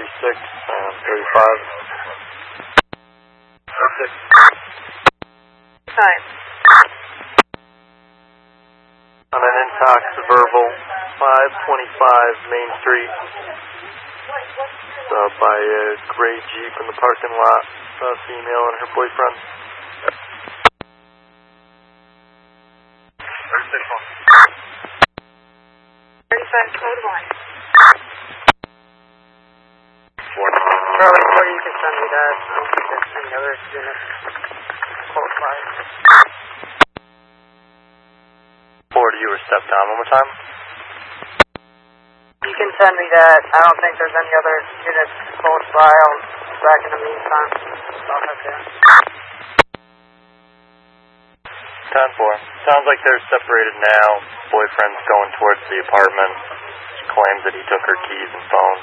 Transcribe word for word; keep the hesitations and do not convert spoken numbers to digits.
thirty-six and thirty-five. thirty-six. Time. On an Intox verbal, five twenty-five Main Street. Uh, by a gray Jeep in the parking lot. A female and her boyfriend. thirty-six one. thirty-five code one. Charlie, so you can send me that. I don't think there's any other units close by. Forward, you were stepped down one more time. You can send me that. I don't think there's any other units close by. I'll be back in the meantime. I'll head there. ten four. Sounds like they're separated now. Boyfriend's going towards the apartment. She claims that he took her keys and phone.